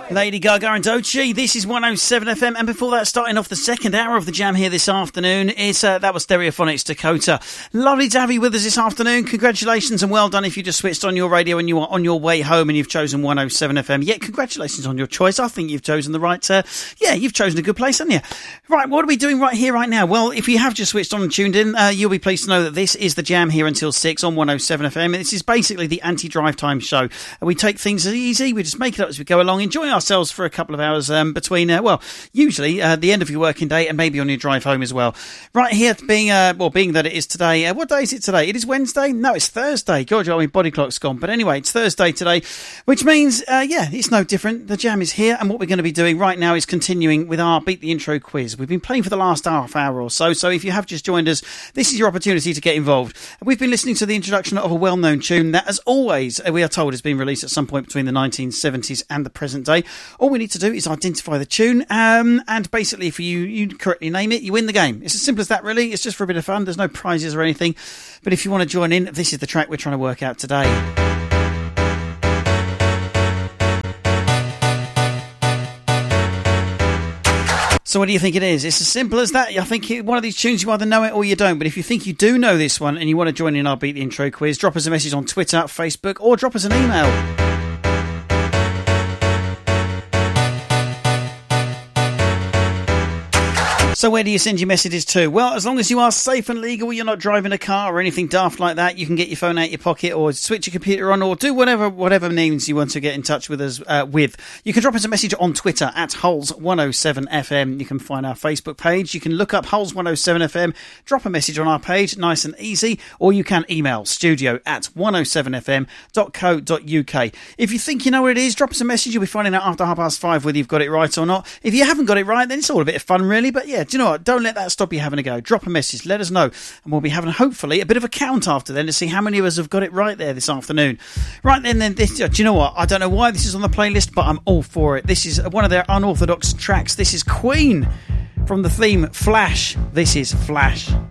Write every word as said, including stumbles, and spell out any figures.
Lady Gaga and Doechii, this is one oh seven F M, and before that, starting off the second hour of the Jam here this afternoon, is uh, that was Stereophonics Dakota. Lovely to have you with us this afternoon. Congratulations and well done if you just switched on your radio and you are on your way home and you've chosen one oh seven F M. Yeah, congratulations on your choice. I think you've chosen the right, uh, yeah, you've chosen a good place, haven't you? Right, what are we doing right here, right now? Well, if you have just switched on and tuned in, uh, you'll be pleased to know that this is the Jam here until six on one oh seven F M. This is basically the anti-drive time show. We take things easy, we just make it up as we go along, enjoy ourselves for a couple of hours um, between, uh, well, usually uh, the end of your working day and maybe on your drive home as well. Right here, being uh, well, being that it is today, uh, what day is it today? It is Wednesday? No, it's Thursday. God, my body clock's gone. But anyway, it's Thursday today, which means, uh, yeah, it's no different. The Jam is here, and what we're going to be doing right now is continuing with our Beat the Intro quiz. We've been playing for the last half hour or so, so if you have just joined us, this is your opportunity to get involved. We've been listening to the introduction of a well-known tune that, as always, we are told has been released at some point between the nineteen seventies and the present day. All we need to do is identify the tune, um, and basically if you, you correctly name it, you win the game. It's as simple as that, really. It's just for a bit of fun. There's no prizes or anything, but if you want to join in, this is the track we're trying to work out today. So what do you think it is? It's as simple as that. I think one of these tunes, you either know it or you don't. But if you think you do know this one and you want to join in our Beat the Intro quiz, drop us a message on Twitter, Facebook, or drop us an email. So where do you send your messages to? Well, as long as you are safe and legal, you're not driving a car or anything daft like that, you can get your phone out your pocket or switch your computer on or do whatever whatever means you want to get in touch with us uh, with. You can drop us a message on Twitter at Hulls one oh seven F M. You can find our Facebook page. You can look up Hulls one oh seven F M, drop a message on our page, nice and easy, or you can email studio at one oh seven f m dot co dot u k. If you think you know what it is, drop us a message. You'll be finding out after half past five whether you've got it right or not. If you haven't got it right, then it's all a bit of fun, really, but yeah, do you know what? Don't let that stop you having a go. Drop a message, let us know, and we'll be having hopefully a bit of a count after then to see how many of us have got it right there this afternoon. Right then, then this, do you know what? I don't know why this is on the playlist, but I'm all for it. This is one of their unorthodox tracks. This is Queen from the theme Flash. This is Flash.